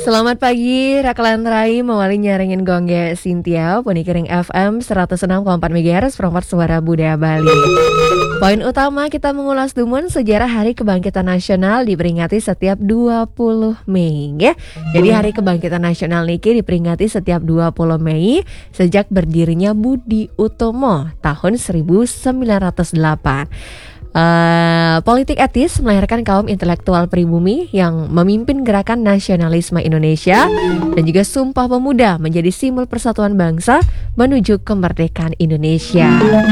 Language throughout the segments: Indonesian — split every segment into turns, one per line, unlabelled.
Selamat pagi, Raklan Rai mewali nyaringin gongge Cynthia, Ponikiring FM 106,4 MHz, Perempat Suara Budaya Bali. Poin utama kita mengulas dumun sejarah Hari Kebangkitan Nasional diperingati setiap 20 Mei. Ya. Jadi Hari Kebangkitan Nasional niki diperingati setiap 20 Mei sejak berdirinya Budi Utomo tahun 1908. Politik etis melahirkan kaum intelektual pribumi yang memimpin gerakan nasionalisme Indonesia dan juga Sumpah Pemuda menjadi simbol persatuan bangsa menuju kemerdekaan Indonesia.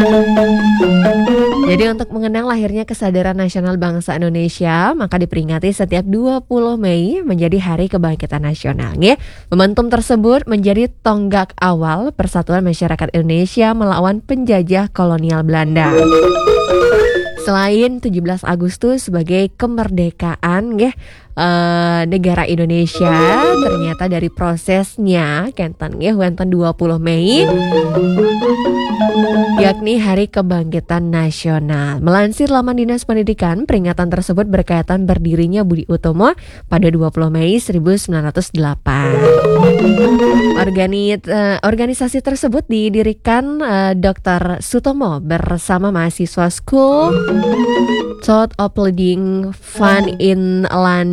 Jadi untuk mengenang lahirnya kesadaran nasional bangsa Indonesia, maka diperingati setiap 20 Mei menjadi Hari Kebangkitan Nasional. Momentum tersebut menjadi tonggak awal persatuan masyarakat Indonesia melawan penjajah kolonial Belanda. Selain 17 Agustus sebagai kemerdekaan negara Indonesia, ternyata dari prosesnya wonten 20 Mei yakni Hari Kebangkitan Nasional. Melansir laman Dinas Pendidikan, peringatan tersebut berkaitan berdirinya Budi Utomo pada 20 Mei 1908. Organisasi tersebut didirikan Dr. Sutomo bersama mahasiswa School Thought of Leading Fund in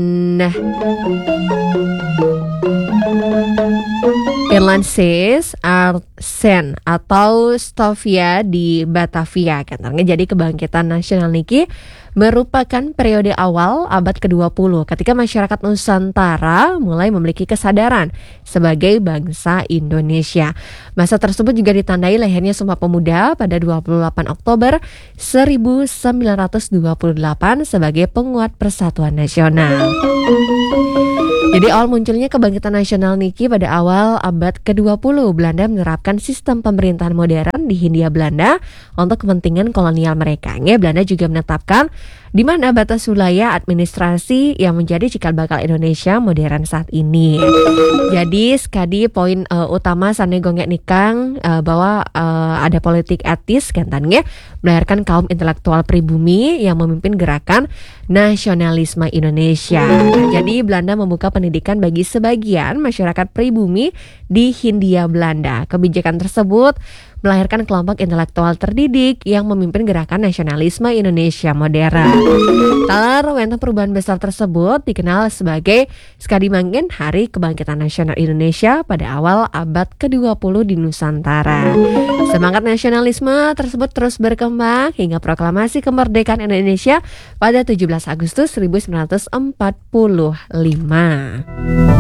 Inlandses Artsen atau Stovia di Batavia. Jadi kebangkitan nasional niki merupakan periode awal abad ke-20 ketika masyarakat Nusantara mulai memiliki kesadaran sebagai bangsa Indonesia. Masa tersebut juga ditandai lahirnya Sumpah Pemuda pada 28 Oktober 1928 sebagai penguat persatuan nasional. Jadi awal munculnya kebangkitan nasional niki pada awal abad ke-20, Belanda menerapkan sistem pemerintahan modern di Hindia Belanda untuk kepentingan kolonial mereka. Belanda juga menetapkan di mana batas wilayah administrasi yang menjadi cikal bakal Indonesia modern saat ini. Jadi sekali poin utama sane gonggek nikang bahwa ada politik etis melahirkan kaum intelektual pribumi yang memimpin gerakan nasionalisme Indonesia. Jadi Belanda membuka pendidikan bagi sebagian masyarakat pribumi di Hindia Belanda. Kebijakan tersebut melahirkan kelompok intelektual terdidik yang memimpin gerakan nasionalisme Indonesia modern. Wonten perubahan besar tersebut dikenal sebagai sekali mangkin Hari Kebangkitan Nasional Indonesia pada awal abad ke-20 di Nusantara. Semangat nasionalisme tersebut terus berkembang hingga proklamasi kemerdekaan Indonesia pada 17 Agustus 1945.